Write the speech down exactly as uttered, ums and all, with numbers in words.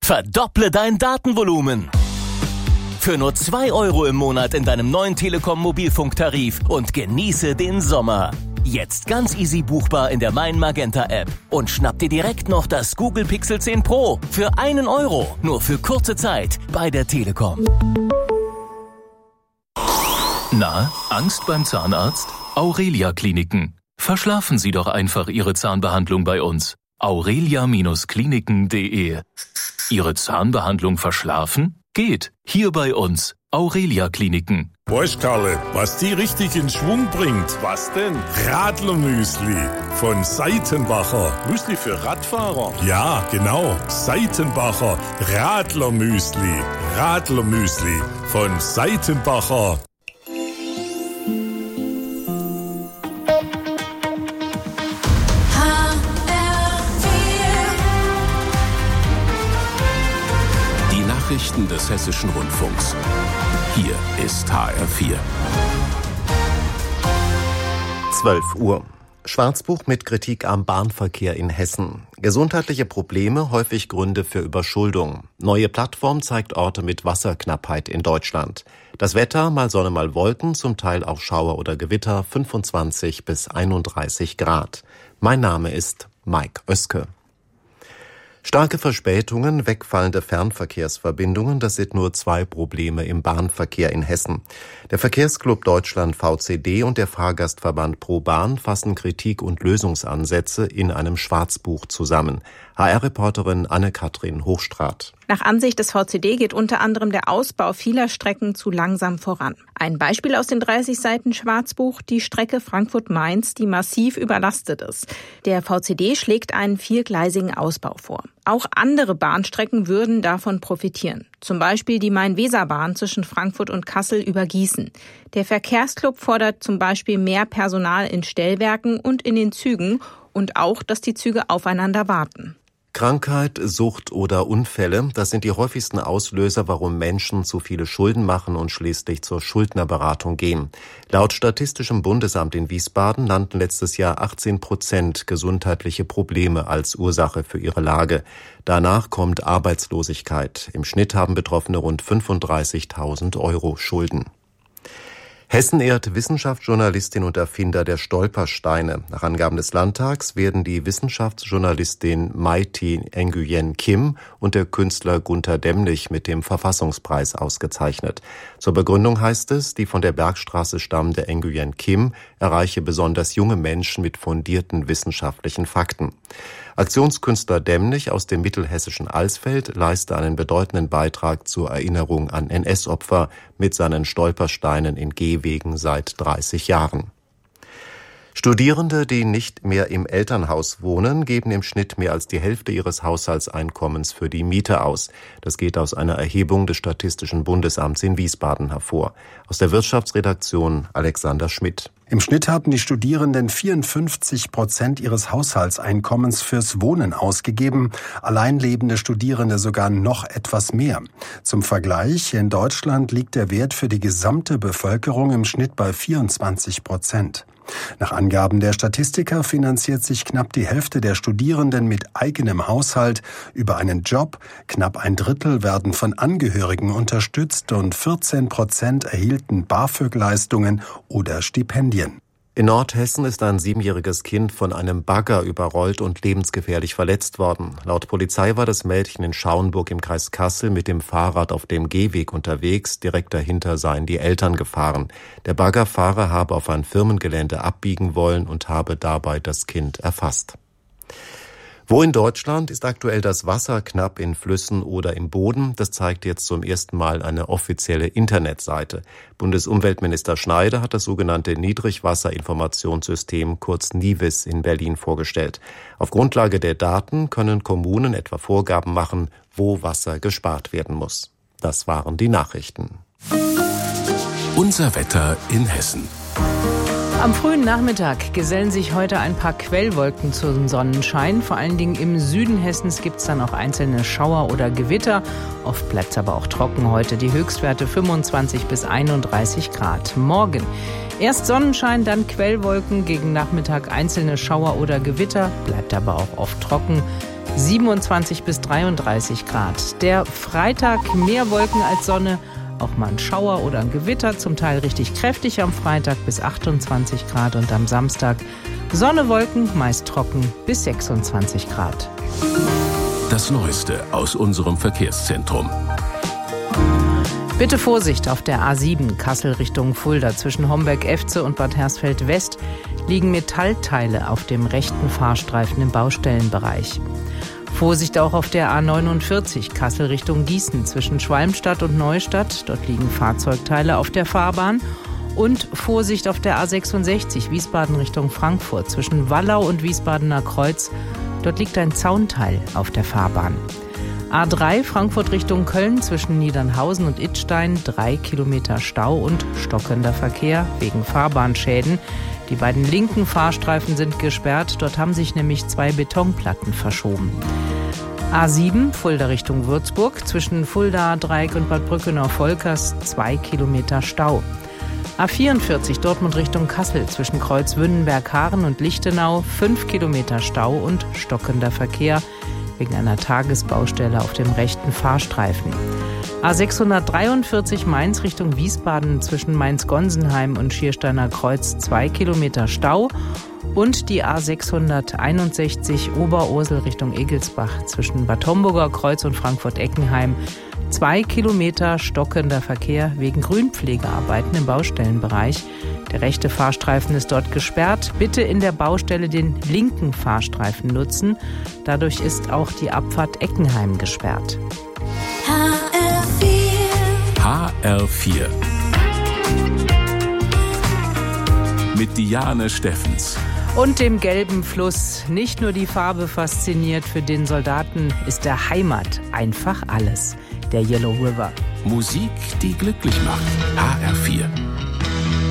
Verdopple dein Datenvolumen. Für nur zwei Euro im Monat in deinem neuen Telekom-Mobilfunktarif und genieße den Sommer. Jetzt ganz easy buchbar in der Mein Magenta App. Und schnapp dir direkt noch das Google Pixel zehn Pro für einen Euro. Nur für kurze Zeit bei der Telekom. Na, Angst beim Zahnarzt? Aurelia Kliniken. Verschlafen Sie doch einfach Ihre Zahnbehandlung bei uns. aurelia Kliniken punkt de. Ihre Zahnbehandlung verschlafen? Geht. Hier bei uns. Aurelia Kliniken. Weißt Karle, was die richtig in Schwung bringt? Was denn? Radlermüsli von Seitenbacher. Müsli für Radfahrer? Ja, genau. Seitenbacher Radlermüsli. Radlermüsli von Seitenbacher. Nachrichten des Hessischen Rundfunks. Hier ist H R vier. zwölf Uhr. Schwarzbuch mit Kritik am Bahnverkehr in Hessen. Gesundheitliche Probleme, häufig Gründe für Überschuldung. Neue Plattform zeigt Orte mit Wasserknappheit in Deutschland. Das Wetter, mal Sonne, mal Wolken, zum Teil auch Schauer oder Gewitter, fünfundzwanzig bis einunddreißig Grad. Mein Name ist Mike Oeske. Starke Verspätungen, wegfallende Fernverkehrsverbindungen, das sind nur zwei Probleme im Bahnverkehr in Hessen. Der Verkehrsclub Deutschland V C D und der Fahrgastverband ProBahn fassen Kritik und Lösungsansätze in einem Schwarzbuch zusammen. H R-Reporterin Anne-Kathrin Hochstraat. Nach Ansicht des V C D geht unter anderem der Ausbau vieler Strecken zu langsam voran. Ein Beispiel aus dem dreißig Seiten Schwarzbuch, die Strecke Frankfurt-Mainz, die massiv überlastet ist. Der V C D schlägt einen viergleisigen Ausbau vor. Auch andere Bahnstrecken würden davon profitieren. Zum Beispiel die Main-Weser-Bahn zwischen Frankfurt und Kassel über Gießen. Der Verkehrsclub fordert zum Beispiel mehr Personal in Stellwerken und in den Zügen und auch, dass die Züge aufeinander warten. Krankheit, Sucht oder Unfälle, das sind die häufigsten Auslöser, warum Menschen zu viele Schulden machen und schließlich zur Schuldnerberatung gehen. Laut Statistischem Bundesamt in Wiesbaden nannten letztes Jahr achtzehn Prozent gesundheitliche Probleme als Ursache für ihre Lage. Danach kommt Arbeitslosigkeit. Im Schnitt haben Betroffene rund fünfunddreißigtausend Euro Schulden. Hessen ehrt Wissenschaftsjournalistin und Erfinder der Stolpersteine. Nach Angaben des Landtags werden die Wissenschaftsjournalistin Mai-Thi Nguyen Kim und der Künstler Gunter Demlich mit dem Verfassungspreis ausgezeichnet. Zur Begründung heißt es, die von der Bergstraße stammende Nguyen Kim erreiche besonders junge Menschen mit fundierten wissenschaftlichen Fakten. Aktionskünstler Demlich aus dem mittelhessischen Alsfeld leiste einen bedeutenden Beitrag zur Erinnerung an N S-Opfer mit seinen Stolpersteinen in Gehwegen seit dreißig Jahren. Studierende, die nicht mehr im Elternhaus wohnen, geben im Schnitt mehr als die Hälfte ihres Haushaltseinkommens für die Miete aus. Das geht aus einer Erhebung des Statistischen Bundesamts in Wiesbaden hervor. Aus der Wirtschaftsredaktion Alexander Schmidt. Im Schnitt haben die Studierenden vierundfünfzig Prozent ihres Haushaltseinkommens fürs Wohnen ausgegeben, alleinlebende Studierende sogar noch etwas mehr. Zum Vergleich, in Deutschland liegt der Wert für die gesamte Bevölkerung im Schnitt bei vierundzwanzig Prozent. Nach Angaben der Statistiker finanziert sich knapp die Hälfte der Studierenden mit eigenem Haushalt über einen Job, knapp ein Drittel werden von Angehörigen unterstützt und vierzehn Prozent erhielten BAföG-Leistungen oder Stipendien. In Nordhessen ist ein siebenjähriges Kind von einem Bagger überrollt und lebensgefährlich verletzt worden. Laut Polizei war das Mädchen in Schauenburg im Kreis Kassel mit dem Fahrrad auf dem Gehweg unterwegs. Direkt dahinter seien die Eltern gefahren. Der Baggerfahrer habe auf ein Firmengelände abbiegen wollen und habe dabei das Kind erfasst. Wo in Deutschland ist aktuell das Wasser knapp in Flüssen oder im Boden? Das zeigt jetzt zum ersten Mal eine offizielle Internetseite. Bundesumweltminister Schneider hat das sogenannte Niedrigwasserinformationssystem, kurz NIWIS, in Berlin vorgestellt. Auf Grundlage der Daten können Kommunen etwa Vorgaben machen, wo Wasser gespart werden muss. Das waren die Nachrichten. Unser Wetter in Hessen. Am frühen Nachmittag gesellen sich heute ein paar Quellwolken zum Sonnenschein. Vor allen Dingen im Süden Hessens gibt es dann auch einzelne Schauer oder Gewitter. Oft bleibt es aber auch trocken heute. Die Höchstwerte fünfundzwanzig bis einunddreißig Grad. Morgen erst Sonnenschein, dann Quellwolken. Gegen Nachmittag einzelne Schauer oder Gewitter. Bleibt aber auch oft trocken. siebenundzwanzig bis dreiunddreißig Grad. Der Freitag mehr Wolken als Sonne, auch mal ein Schauer oder ein Gewitter, zum Teil richtig kräftig am Freitag bis achtundzwanzig Grad und am Samstag Sonne, Wolken, meist trocken bis sechsundzwanzig Grad. Das Neueste aus unserem Verkehrszentrum. Bitte Vorsicht auf der A sieben Kassel Richtung Fulda. Zwischen Homberg-Efze und Bad Hersfeld-West liegen Metallteile auf dem rechten Fahrstreifen im Baustellenbereich. Vorsicht auch auf der A neunundvierzig Kassel Richtung Gießen. Zwischen Schwalmstadt und Neustadt. Dort liegen Fahrzeugteile auf der Fahrbahn. Und Vorsicht auf der A sechsundsechzig Wiesbaden Richtung Frankfurt. Zwischen Wallau und Wiesbadener Kreuz. Dort liegt ein Zaunteil auf der Fahrbahn. A drei Frankfurt Richtung Köln zwischen Niedernhausen und Idstein, drei Kilometer Stau und stockender Verkehr wegen Fahrbahnschäden. Die beiden linken Fahrstreifen sind gesperrt, dort haben sich nämlich zwei Betonplatten verschoben. A sieben Fulda Richtung Würzburg zwischen Fulda, Dreieck und Bad Brückenau-Volkers, zwei Kilometer Stau. A vierundvierzig Dortmund Richtung Kassel zwischen Kreuz-Wünnenberg-Haaren und Lichtenau, fünf Kilometer Stau und stockender Verkehr wegen einer Tagesbaustelle auf dem rechten Fahrstreifen. A sechshundertdreiundvierzig Mainz Richtung Wiesbaden zwischen Mainz-Gonsenheim und Schiersteiner Kreuz, zwei Kilometer Stau. Und die A sechshunderteinundsechzig Oberursel Richtung Egelsbach zwischen Bad Homburger Kreuz und Frankfurt-Eckenheim, zwei Kilometer stockender Verkehr wegen Grünpflegearbeiten im Baustellenbereich. Der rechte Fahrstreifen ist dort gesperrt. Bitte in der Baustelle den linken Fahrstreifen nutzen. Dadurch ist auch die Abfahrt Eckenheim gesperrt. H R vier. H R vier. Mit Diane Steffens. Und dem gelben Fluss. Nicht nur die Farbe fasziniert, für den Soldaten ist der Heimat einfach alles. Der Yellow River. Musik, die glücklich macht. H R vier.